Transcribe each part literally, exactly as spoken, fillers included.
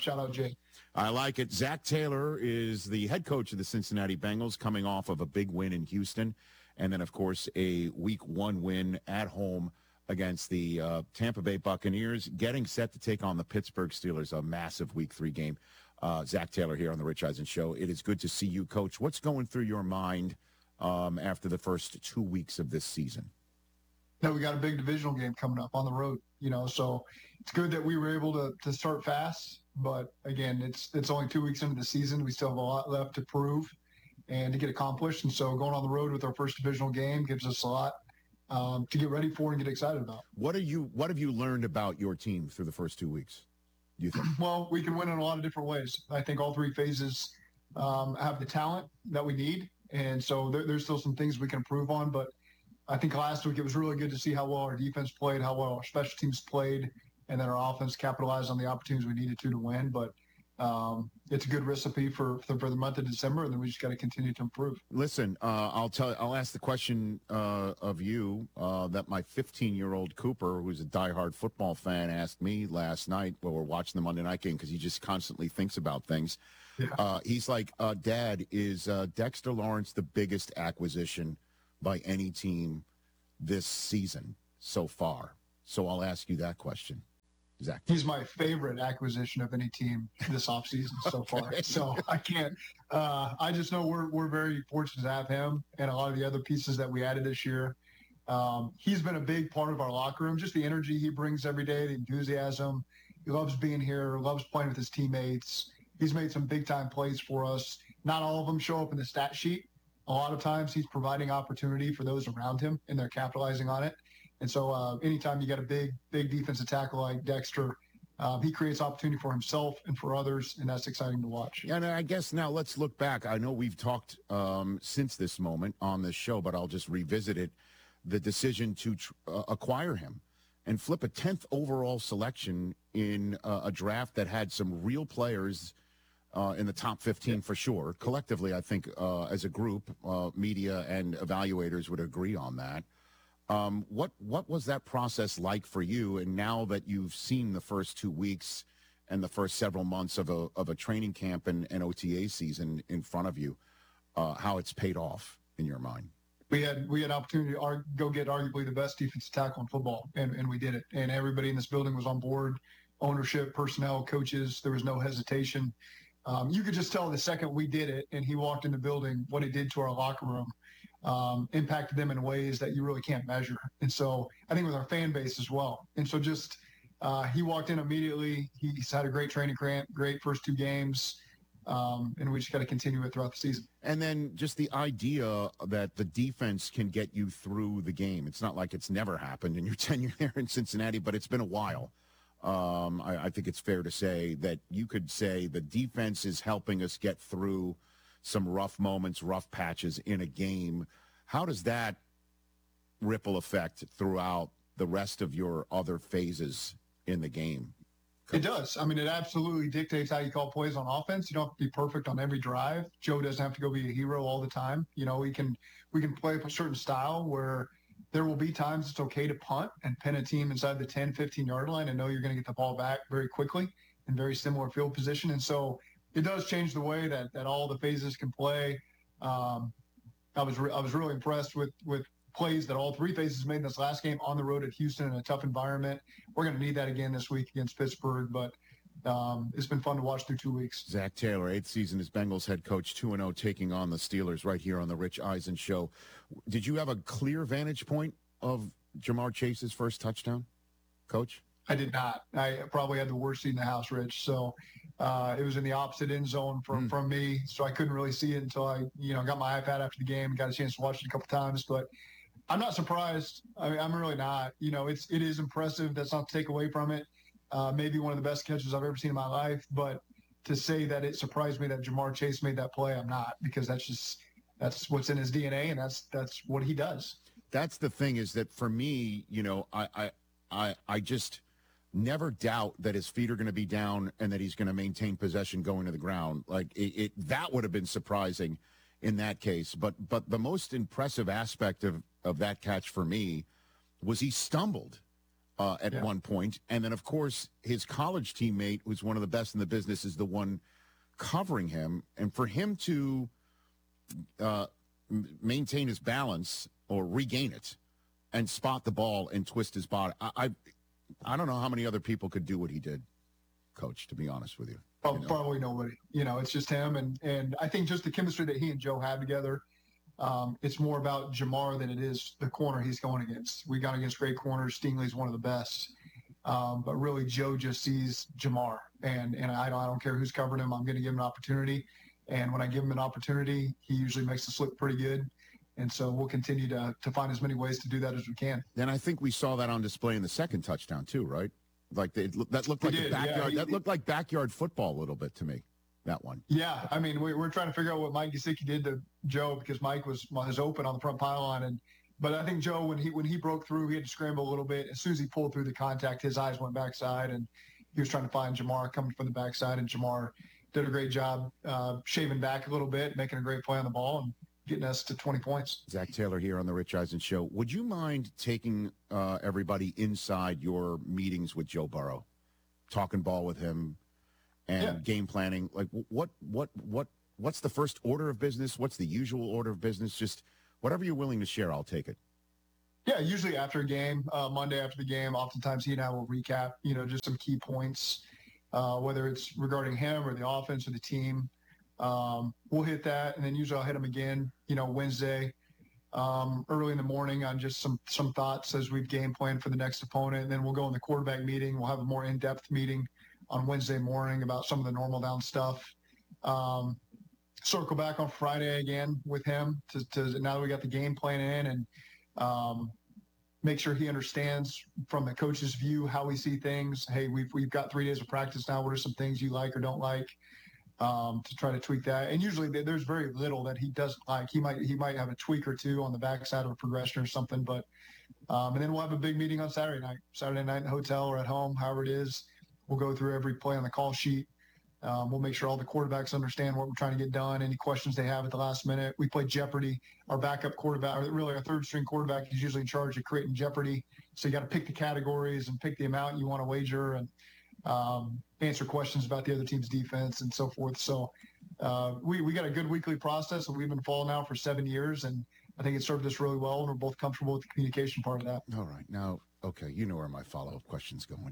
Shout out, Jay. I like it. Zac Taylor is the head coach of the Cincinnati Bengals, coming off of a big win in Houston, and then, of course, a week one win at home against the uh, Tampa Bay Buccaneers, getting set to take on the Pittsburgh Steelers, a massive week three game. Uh, Zac Taylor here on the Rich Eisen Show. It is good to see you, Coach. What's going through your mind um, after the first two weeks of this season? No, we got a big divisional game coming up on the road, you know, so it's good that we were able to, to start fast. But, again, it's it's only two weeks into the season. We still have a lot left to prove and to get accomplished. And so going on the road with our first divisional game gives us a lot um, to get ready for and get excited about. What are you? What have you learned about your team through the first two weeks, do you think? Well, we can win in a lot of different ways. I think all three phases um, have the talent that we need. And so there, there's still some things we can improve on. But I think last week it was really good to see how well our defense played, how well our special teams played, and then our offense capitalized on the opportunities we needed to to win. But um, it's a good recipe for, for for the month of December, and then we just got to continue to improve. Listen, uh, I'll tell. I'll ask the question uh, of you uh, that my fifteen-year-old Cooper, who's a diehard football fan, asked me last night while we're watching the Monday night game, because he just constantly thinks about things. Yeah. Uh, he's like, uh, Dad, is uh, Dexter Lawrence the biggest acquisition by any team this season so far? So I'll ask you that question. Zach. He's my favorite acquisition of any team this offseason so okay. far. So I can't uh, – I just know we're we're very fortunate to have him and a lot of the other pieces that we added this year. Um, he's been a big part of our locker room, just the energy he brings every day, the enthusiasm. He loves being here, loves playing with his teammates. He's made some big-time plays for us. Not all of them show up in the stat sheet. A lot of times he's providing opportunity for those around him, and they're capitalizing on it. And so uh, anytime you got a big, big defensive tackle like Dexter, um, he creates opportunity for himself and for others, and that's exciting to watch. And I guess now let's look back. I know we've talked um, since this moment on this show, but I'll just revisit it. The decision to tr- uh, acquire him and flip a tenth overall selection in uh, a draft that had some real players uh, in the top fifteen for sure. Collectively, I think uh, as a group, uh, media and evaluators would agree on that. Um, what what was that process like for you? And now that you've seen the first two weeks and the first several months of a of a training camp and, and O T A season in front of you, uh, how it's paid off in your mind? We had we had opportunity to argue, go get arguably the best defensive tackle in football, and, and we did it. And everybody in this building was on board, ownership, personnel, coaches. There was no hesitation. Um, you could just tell the second we did it and he walked in the building what it did to our locker room. Um, impacted them in ways that you really can't measure. And so I think with our fan base as well. And so just uh, he walked in immediately. He's had a great training camp, great first two games, um, and we just got to continue it throughout the season. And then just the idea that the defense can get you through the game. It's not like it's never happened in your tenure there in Cincinnati, but it's been a while. Um, I, I think it's fair to say that you could say the defense is helping us get through some rough moments, rough patches in a game. How does that ripple effect throughout the rest of your other phases in the game? It does. I mean, it absolutely dictates how you call plays on offense. You don't have to be perfect on every drive. Joe doesn't have to go be a hero all the time. You know, we can we can play a certain style where there will be times it's okay to punt and pin a team inside the ten, fifteen-yard line and know you're going to get the ball back very quickly in very similar field position. And so it does change the way that, that all the phases can play. Um, I was re- I was really impressed with with plays that all three phases made in this last game on the road at Houston in a tough environment. We're going to need that again this week against Pittsburgh, but um, it's been fun to watch through two weeks. Zac Taylor, eighth season as Bengals head coach, two and oh, taking on the Steelers right here on the Rich Eisen Show. Did you have a clear vantage point of Ja'Marr Chase's first touchdown, Coach? I did not. I probably had the worst seat in the house, Rich. So uh, it was in the opposite end zone from, mm. from me. So I couldn't really see it until I, you know, got my iPad after the game and got a chance to watch it a couple times. But I'm not surprised. I mean, I'm really not. You know, it's it is impressive. That's not to take away from it. Uh, maybe one of the best catches I've ever seen in my life. But to say that it surprised me that Ja'Marr Chase made that play, I'm not, because that's just that's what's in his D N A, and that's that's what he does. That's the thing, is that for me, you know, I I I, I just never doubt that his feet are going to be down and that he's going to maintain possession going to the ground. Like it, it that would have been surprising in that case. But but the most impressive aspect of, of that catch for me was he stumbled. uh, at Yeah. one point. And then, of course, his college teammate, who's one of the best in the business, is the one covering him. And for him to uh, m- maintain his balance or regain it and spot the ball and twist his body, I, I, I don't know how many other people could do what he did, Coach, to be honest with you. Oh, you know? Probably nobody. You know, it's just him. And, and I think just the chemistry that he and Joe have together, um, it's more about Jamar than it is the corner he's going against. We got against great corners. Stingley's one of the best. Um, but really, Joe just sees Jamar. And, and I, don't, I don't care who's covering him. I'm going to give him an opportunity. And when I give him an opportunity, he usually makes us look pretty good. And so we'll continue to, to find as many ways to do that as we can. Then I think we saw that on display in the second touchdown, too, right? Like they, that looked We like a did, yeah. backyard. He- that looked like backyard football a little bit to me. That one. Yeah, I mean, we, we're trying to figure out what Mike Gesicki did to Joe because Mike was was open on the front pylon, and but I think Joe when he when he broke through, he had to scramble a little bit. As soon as he pulled through the contact, his eyes went backside, and he was trying to find Jamar coming from the backside, and Jamar did a great job uh, shaving back a little bit, making a great play on the ball, and getting us to twenty points. Zach Taylor here on the Rich Eisen Show. Would you mind taking uh, everybody inside your meetings with Joe Burrow, talking ball with him, and Yeah. game planning? Like what, what, what, what's the first order of business? What's the usual order of business? Just whatever you're willing to share, I'll take it. Yeah, usually after a game, uh, Monday after the game, oftentimes he and I will recap, you know, just some key points, uh, whether it's regarding him or the offense or the team. Um, we'll hit that, and then usually I'll hit him again, you know, Wednesday, um, early in the morning on just some some thoughts as we've game planned for the next opponent. And then we'll go in the quarterback meeting. We'll have a more in-depth meeting on Wednesday morning about some of the normal down stuff. Um, circle back on Friday again with him to, to now that we got the game plan in, and um, make sure he understands from the coach's view how we see things. Hey, we've we've got three days of practice now. What are some things you like or don't like? Um, to try to tweak that. And usually th- there's very little that he doesn't like. He might he might have a tweak or two on the backside of a progression or something. But um, and then we'll have a big meeting on Saturday night, Saturday night in the hotel or at home, however it is. We'll go through every play on the call sheet. Um, we'll make sure all the quarterbacks understand what we're trying to get done. Any questions they have at the last minute. We play Jeopardy. Our backup quarterback, or really our third string quarterback, is usually in charge of creating Jeopardy. So you got to pick the categories and pick the amount you want to wager, and um, answer questions about the other team's defense and so forth. So uh, we, we got a good weekly process, and we've been following now for seven years. And I think it served us really well, and we're both comfortable with the communication part of that. All right. Now, okay, you know where my follow-up question's going.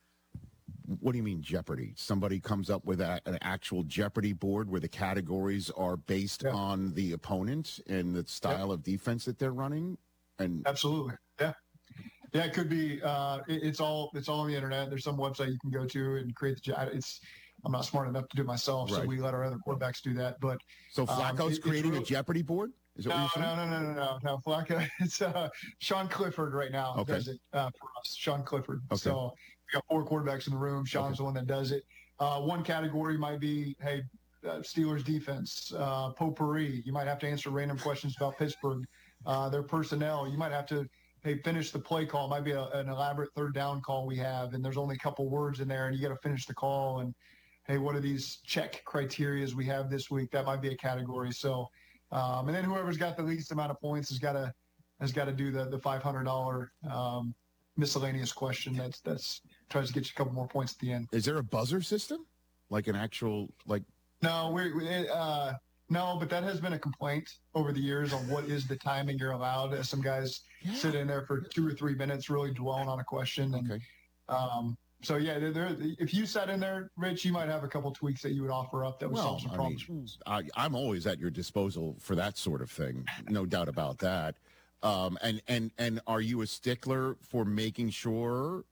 What do you mean Jeopardy? Somebody comes up with a, an actual Jeopardy board where the categories are based Yeah. on the opponent and the style of defense that they're running? And Absolutely. Yeah. Yeah, it could be. Uh, it, it's all it's all on the internet. There's some website you can go to and create the. je- It's. I'm not smart enough to do it myself, so Right. we let our other quarterbacks do that. But so Um, Flacco's it- it's creating real- a Jeopardy board? Is that what no, you're saying? no, no, no, no, no, no, Flacco. It's uh, Sean Clifford right now Okay. does it uh, for us. Sean Clifford. Okay. So we got four quarterbacks in the room. Sean's Okay. the one that does it. Uh, one category might be, hey, uh, Steelers defense, uh, potpourri. You might have to answer random questions about Pittsburgh, uh, their personnel. You might have to, hey, finish the play call. It might be a, an elaborate third down call we have, and there's only a couple words in there, and you got to finish the call. And hey, what are these check criterias we have this week? That might be a category. So, um, and then whoever's got the least amount of points has got to has got to do the the five hundred dollar um, miscellaneous question. That's that's tries to get you a couple more points at the end. Is there a buzzer system? Like an actual, like, No, we we, uh, no, but that has been a complaint over the years on what is the timing you're allowed. Some guys yeah. sit in there for two or three minutes, really dwelling on a question. And, Okay. um, so yeah, there, there, if you sat in there, Rich, you might have a couple tweaks that you would offer up that would Well, solve some I problems. mean, I, I'm always at your disposal for that sort of thing. No doubt about that. Um, and, and, and are you a stickler for making sure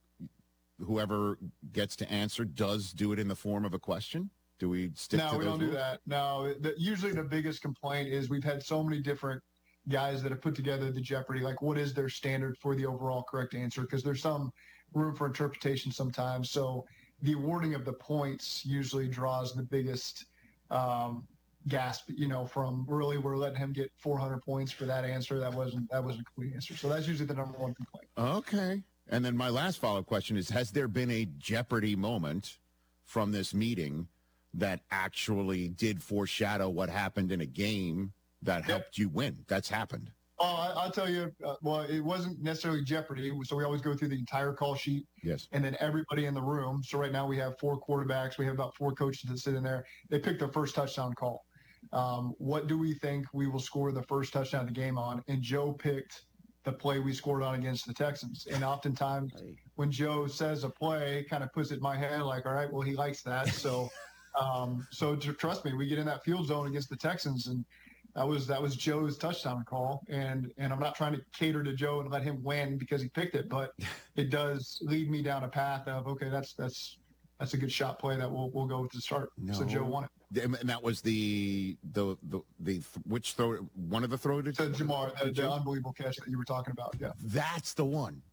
whoever gets to answer does do it in the form of a question? Do we stick No, to we those don't do rules? that. No, the, usually the biggest complaint is we've had so many different guys that have put together the Jeopardy. Like, what is their standard for the overall correct answer? Because there's some room for interpretation sometimes. So the awarding of the points usually draws the biggest um, gasp. You know, from really we're letting him get four hundred points for that answer. That wasn't that wasn't a complete answer. So that's usually the number one complaint. Okay. And then my last follow-up question is, has there been a Jeopardy moment from this meeting that actually did foreshadow what happened in a game that helped you win? That's happened. Oh, I, I'll tell you. Uh, well, it wasn't necessarily Jeopardy, so we always go through the entire call sheet, Yes. and then everybody in the room. So right now we have four quarterbacks. We have about four coaches that sit in there. They pick their first touchdown call. Um, what do we think we will score the first touchdown of the game on? And Joe picked the play we scored on against the Texans. And oftentimes, when Joe says a play, kind of puts it in my head like, all right, well, he likes that. So, um, so to, trust me, we get in that field zone against the Texans, and that was that was Joe's touchdown call. And and I'm not trying to cater to Joe and let him win because he picked it, but it does lead me down a path of okay, that's that's that's a good shot play that we'll we'll go with the start. No. So Joe won it. And that was the the the, the which throw one of the throw to So Jamar, the, the unbelievable catch that you were talking about. Yeah, that's the one.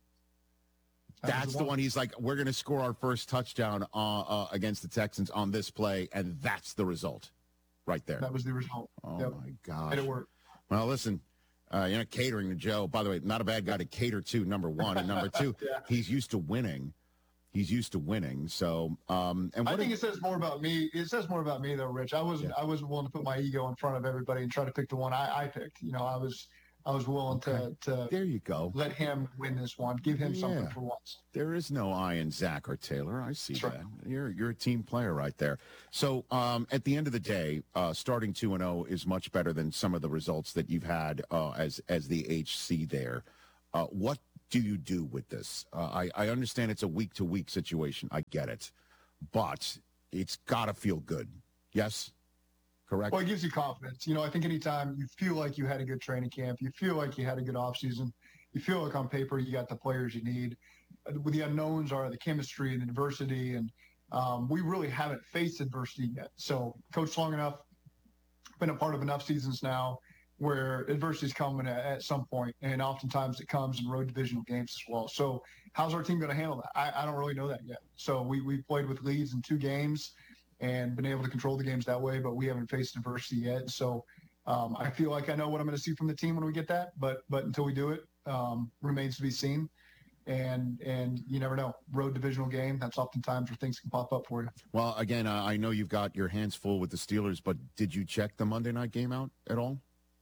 That That's the the one. one. He's like, we're going to score our first touchdown uh, uh, against the Texans on this play, and that's the result, right there. That was the result. Oh Yep. my gosh! And it worked. Well, listen, uh, you're not catering to Joe. By the way, not a bad guy to cater to. Number one, and number two, Yeah. he's used to winning. He's used to winning. So, um, and I what think if- it says more about me. It says more about me though, Rich. I wasn't. Yeah. I wasn't willing to put my ego in front of everybody and try to pick the one I, I picked. You know, I was. I was willing Okay. to to there you go. let him win this one. Give him something Yeah. for once. There is no I in Zach or Taylor. I see That's that. right. You're you're a team player right there. So um, at the end of the day, uh, starting two and zero is much better than some of the results that you've had uh, as as the H C there. Uh, what do you do with this? Uh, I I understand it's a week to week situation. I get it, but it's got to feel good. Yes. Correct. Well, it gives you confidence. You know, I think anytime you feel like you had a good training camp, you feel like you had a good offseason, you feel like on paper you got the players you need. Uh, The unknowns are the chemistry and the diversity, and um, we really haven't faced adversity yet. So, coached long enough, been a part of enough seasons now where adversity's coming at, at some point, and oftentimes it comes in road divisional games as well. So, how's our team going to handle that? I, I don't really know that yet. So, we we played with leads in two games and been able to control the games that way, but we haven't faced adversity yet. So um, I feel like I know what I'm going to see from the team when we get that, but but until we do it, um, remains to be seen. And and you never know. Road divisional game, that's oftentimes where things can pop up for you. Well, again, uh, I know you've got your hands full with the Steelers, but did you check the Monday night game out at all?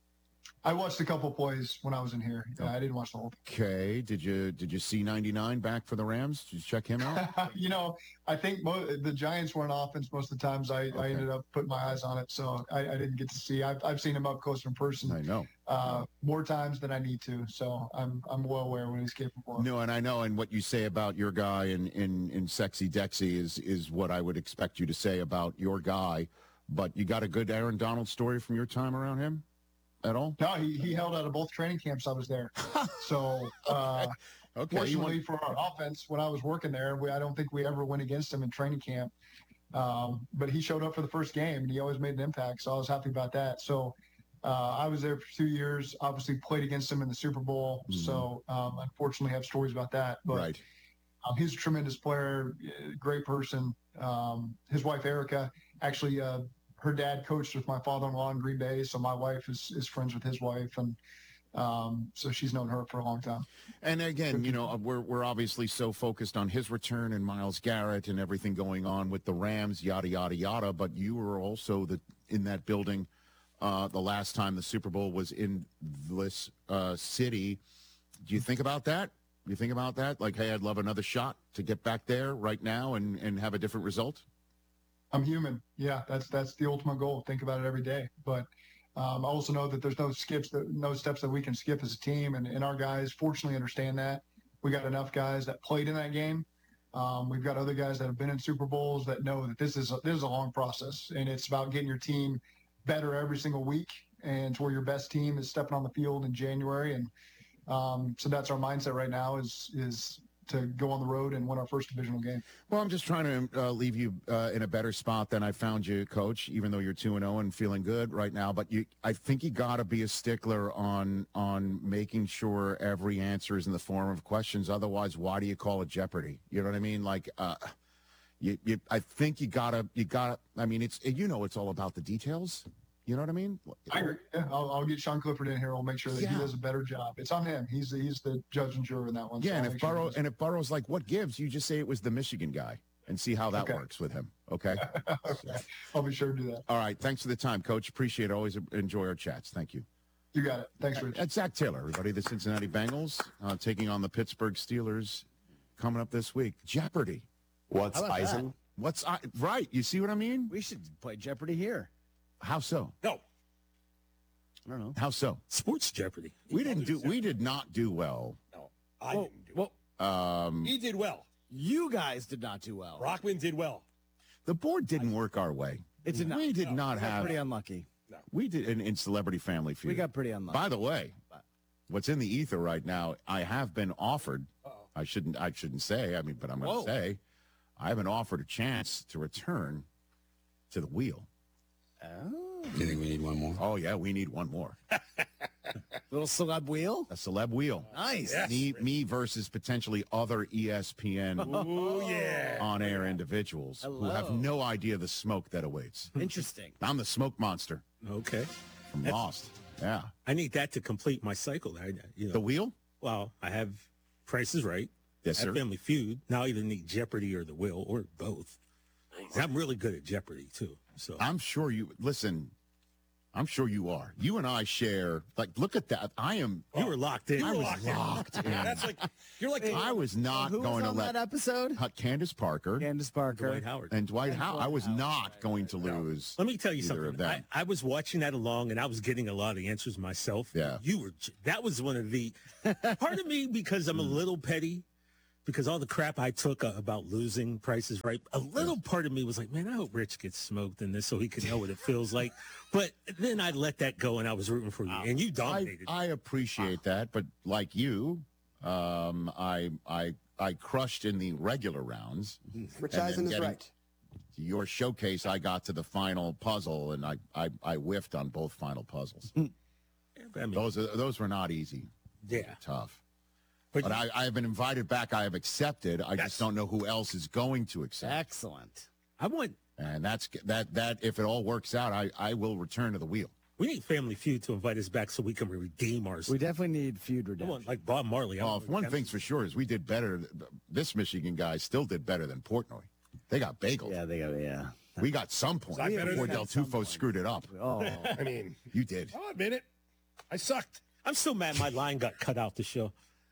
I watched a couple plays when I was in here. Uh, I didn't watch the whole Okay. Did you did you see ninety-nine back for the Rams? Did you check him out? thing. you know, I think mo- the Giants were on offense most of the times. I, Okay. I ended up putting my eyes on it, so I, I didn't get to see. I've, I've seen him up close in person. I know. Uh, more times than I need to, so I'm I'm well aware what he's capable of. No, and I know, and what you say about your guy in, in, in Sexy Dexy is is what I would expect you to say about your guy. But you got a good Aaron Donald story from your time around him at all? No, he, he held out of both training camps I was there. So uh, Okay. you fortunately want- for our offense, when I was working there, we, I don't think we ever went against him in training camp. Um, but he showed up for the first game, and he always made an impact. So I was happy about that. So uh, I was there for two years. Obviously, played against him in the Super Bowl. Mhm. So um, unfortunately, have stories about that. But right. um, he's a tremendous player, uh, great person. Um, his wife Erica, actually, uh, her dad coached with my father-in-law in Green Bay, so my wife is is friends with his wife, and um, so she's known her for a long time. And again, you know, we're we're obviously so focused on his return and Myles Garrett and everything going on with the Rams, yada yada yada. But you were also the in that building uh, the last time the Super Bowl was in this uh, city. Do you think about that? Do you think about that? Like, hey, I'd love another shot to get back there right now and and have a different result. I'm human. Yeah, that's that's the ultimate goal. Think about it every day. But um, I also know that there's no skips, that, no steps that we can skip as a team, and, and our guys fortunately understand that. We got enough guys that played in that game. Um, we've got other guys that have been in Super Bowls that know that this is a, this is a long process, and it's about getting your team better every single week, and to where your best team is stepping on the field in January. And um, so that's our mindset right now is is to go on the road and win our first divisional game. Well, I'm just trying to uh, leave you uh, in a better spot than I found you, Coach. Even though you're two and zero and feeling good right now, but you, I think you got to be a stickler on on making sure every answer is in the form of questions. Otherwise, why do you call it Jeopardy? You know what I mean? Like, uh, you, you, I think you gotta, you gotta. I mean, it's you know, it's all about the details. You know what I mean? I agree. Yeah, I'll, I'll get Sean Clifford in here. We'll make sure that Yeah. he does a better job. It's on him. He's the, he's the judge and juror in that one. so Yeah, I'll and if make sure he Burrow does- and if Burrow's like, what gives? You just say it was the Michigan guy and see how that Okay. works with him. Okay. okay. I'll be sure to do that. All right. Thanks for the time, Coach. Appreciate it. Always enjoy our chats. Thank you. You got it. Thanks, Rich. That's Zach Taylor, everybody. The Cincinnati Bengals uh, taking on the Pittsburgh Steelers coming up this week. Jeopardy. What's How about Eisen? that? What's I, right? You see what I mean? We should play Jeopardy here. How so? No, I don't know. How so? Sports Jeopardy. We didn't do. We did not do well. No, I Well, didn't do well, Um, it. He did well. you guys did not do well. Rockman did well. the board didn't work our way. It did not. We did No, not We got have. pretty unlucky. We did in, in Celebrity Family Feud. We got pretty unlucky. By the way, what's in the ether right now? I have been offered. Uh-oh. I shouldn't. I shouldn't say. I mean, but I'm going Whoa. to say, I have been offered a chance to return to the wheel. Oh. You think we need one more? Oh yeah, we need one more. Little celeb wheel. A celeb wheel. Nice. Yes. Me, me versus potentially other E S P N Ooh, yeah. on-air individuals who have Hello. no idea the smoke that awaits. Interesting. I'm the smoke monster Okay. from That's- Lost. Yeah. I need that to complete my cycle. I, you know, The wheel? well, I have Price is Right. Yes, I have sir. Family Feud. Now I either need Jeopardy or The Will or both. And I'm really good at Jeopardy too. So I'm sure you listen. I'm sure you are. You and I share. Like, look at that. I am. you were locked in. I You were was locked in. locked in. That's like you're like I was not Who going was to on let that episode? uh, Candace Parker Candace Parker. Dwight Howard. and Dwight And Howard. I Dwight was Howard. not going to lose. Let me tell you either something. of them. I, I was watching that along, and I was getting a lot of the answers myself. Yeah. you were. That was one of the part of me because I'm a little petty, because all the crap I took uh, about losing Prices Right. A little part of me was like, man, I hope Rich gets smoked in this so he can know what it feels like. But then I let that go, and I was rooting for you, and you I, dominated. I appreciate that, but like you, um, I I I crushed in the regular rounds. Rich And Eisen then is getting- right. Your showcase, I got to the final puzzle, and I I, I whiffed on both final puzzles. I mean, Those are, those were not easy. yeah, Tough. but, But I, I have been invited back. I have accepted. I Yes. just don't know who else is going to accept. Excellent. I want. And that's that. That if it all works out, I, I will return to the wheel. We need Family Feud to invite us back so we can redeem ours. We definitely need feud I redemption. want like Bob Marley. I Well, want one redemption. thing's for sure is we did better. This Michigan guy still did better than Portnoy. They got bagels. Yeah, they go. Yeah. We got some point I better before than Del at some Tufo point. screwed it up. Oh. I mean, You did. I'll admit it. I sucked. I'm still mad my line got cut out the show.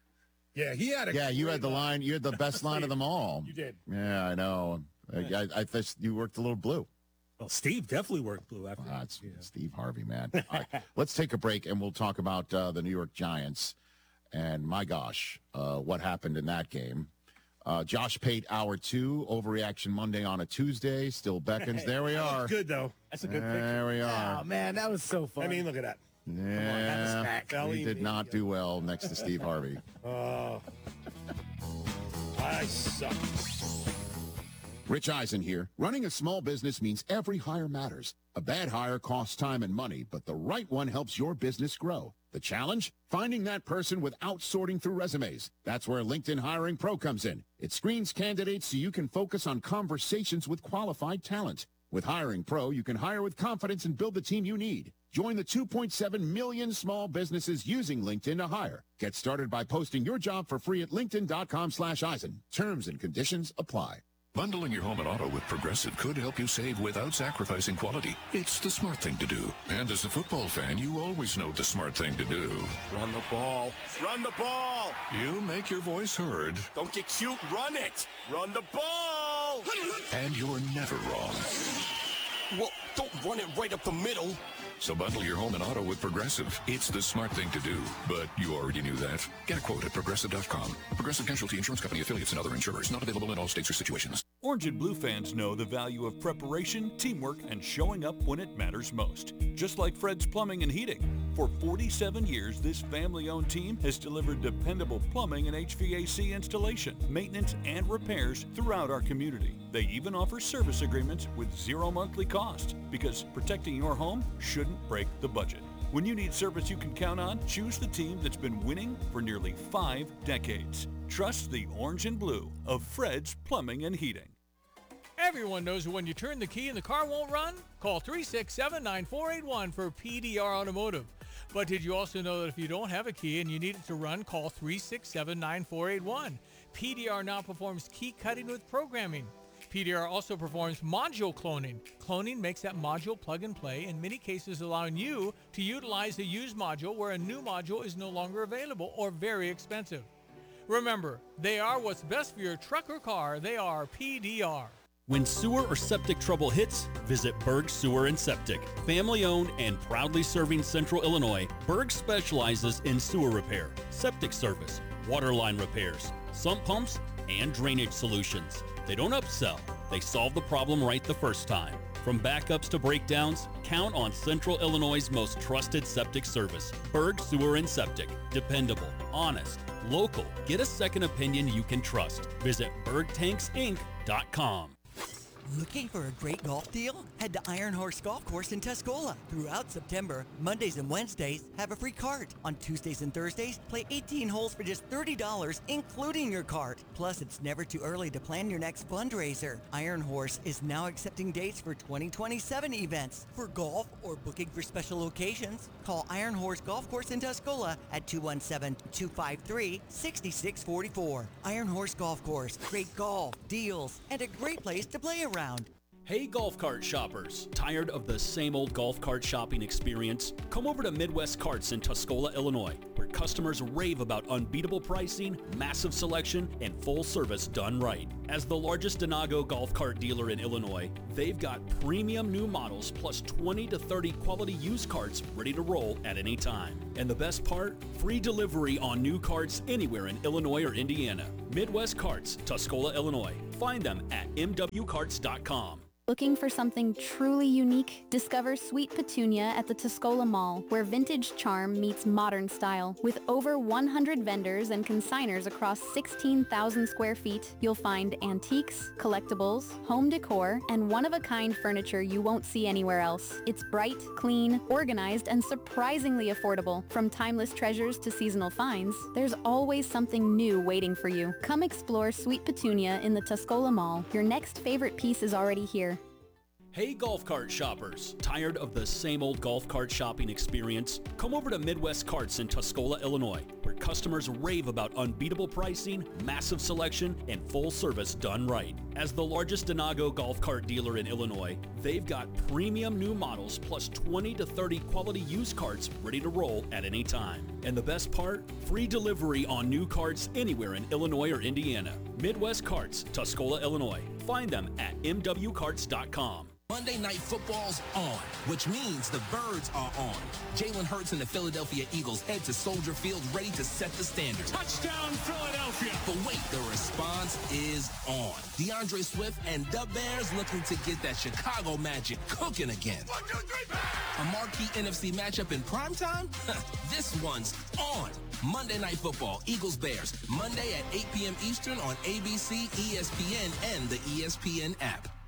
Yeah, he had a. Yeah, you great had the line. You had the best line of them all. You did. Yeah, I know. I, I, I thought you worked a little blue. Well, Steve definitely worked blue after. Ah, it's Steve Harvey, man. All right, let's take a break and we'll talk about uh, the New York Giants. And my gosh, uh, what happened in that game? Uh, Josh Pate, hour two, overreaction Monday on a Tuesday, still beckons. There we are. Good though. That's a good picture. There we Oh are. man, that was so fun. I mean, look at that. Yeah, back. he did not do well next to Steve Harvey. Oh, I suck. Rich Eisen here. Running a small business means every hire matters. A bad hire costs time and money, but the right one helps your business grow. The challenge? Finding that person without sorting through resumes. That's where LinkedIn Hiring Pro comes in. It screens candidates so you can focus on conversations with qualified talent. With Hiring Pro, you can hire with confidence and build the team you need. Join the two point seven million small businesses using LinkedIn to hire. Get started by posting your job for free at linkedin.com slash Eisen. Terms and conditions apply. Bundling your home and auto with Progressive could help you save without sacrificing quality. It's the smart thing to do. And as a football fan, you always know the smart thing to do. Run the ball. Run the ball. You make your voice heard, Don't get cute. Run it. Run the ball. and you're never wrong. Well, don't run it right up the middle. So bundle your home and auto with Progressive. It's the smart thing to do. But you already knew that. Get a quote at progressive dot com. Progressive Casualty Insurance Company affiliates and other insurers. Not available in all states or situations. Orange and Blue fans know the value of preparation, teamwork, and showing up when it matters most. Just like Fred's Plumbing and Heating. For forty-seven years, this family-owned team has delivered dependable plumbing and H V A C installation, maintenance, and repairs throughout our community. They even offer service agreements with zero monthly cost, because protecting your home shouldn't break the budget. When you need service you can count on, choose the team that's been winning for nearly five decades. Trust the Orange and Blue of Fred's Plumbing and Heating. Everyone knows that when you turn the key and the car won't run, call three six seven, nine four eight one for P D R Automotive. But did you also know that if you don't have a key and you need it to run, call three six seven, nine four eight one. P D R now performs key cutting with programming. P D R also performs module cloning. Cloning makes that module plug and play, in many cases allowing you to utilize a used module where a new module is no longer available or very expensive. Remember, they are what's best for your truck or car. They are P D R. When sewer or septic trouble hits, visit Berg Sewer and Septic. Family owned and proudly serving Central Illinois, Berg specializes in sewer repair, septic service, water line repairs, sump pumps, and drainage solutions. They don't upsell, they solve the problem right the first time. From backups to breakdowns, count on Central Illinois' most trusted septic service. Berg Sewer and Septic. Dependable, honest, local. Get a second opinion you can trust. Visit berg tanks inc dot com. Looking for a great golf deal? Head to Iron Horse Golf Course in Tuscola. Throughout September, Mondays and Wednesdays, have a free cart. On Tuesdays and Thursdays, play eighteen holes for just thirty dollars, including your cart. Plus, it's never too early to plan your next fundraiser. Iron Horse is now accepting dates for twenty twenty-seven events. For golf or booking for special occasions, call Iron Horse Golf Course in Tuscola at two one seven, two five three, six six four four. Iron Horse Golf Course. Great golf, deals, and a great place to play around. Hey golf cart shoppers, tired of the same old golf cart shopping experience? Come over to Midwest Carts in Tuscola, Illinois, where customers rave about unbeatable pricing, massive selection, and full service done right. As the largest Denago golf cart dealer in Illinois, they've got premium new models plus twenty to thirty quality used carts ready to roll at any time. And the best part? Free delivery on new carts anywhere in Illinois or Indiana. Midwest Carts, Tuscola, Illinois. Find them at m w carts dot com. Looking for something truly unique? Discover Sweet Petunia at the Tuscola Mall, where vintage charm meets modern style. With over one hundred vendors and consigners across sixteen thousand square feet, you'll find antiques, collectibles, home decor, and one-of-a-kind furniture you won't see anywhere else. It's bright, clean, organized, and surprisingly affordable. From timeless treasures to seasonal finds, there's always something new waiting for you. Come explore Sweet Petunia in the Tuscola Mall. Your next favorite piece is already here. Hey golf cart shoppers, tired of the same old golf cart shopping experience? Come over to Midwest Carts in Tuscola, Illinois, where customers rave about unbeatable pricing, massive selection, and full service done right. As the largest Denago golf cart dealer in Illinois, they've got premium new models plus twenty to thirty quality used carts ready to roll at any time. And the best part? Free delivery on new carts anywhere in Illinois or Indiana. Midwest Carts, Tuscola, Illinois. Find them at m w carts dot com. Monday Night Football's on, which means the Birds are on. Jalen Hurts and the Philadelphia Eagles head to Soldier Field ready to set the standard. Touchdown, Philadelphia! But wait, the response is on. DeAndre Swift and the Bears looking to get that Chicago magic cooking again. One, two, three, bang! A marquee N F C matchup in primetime? This one's on. Monday Night Football, Eagles-Bears, Monday at eight p.m. Eastern on A B C, E S P N, and the E S P N app.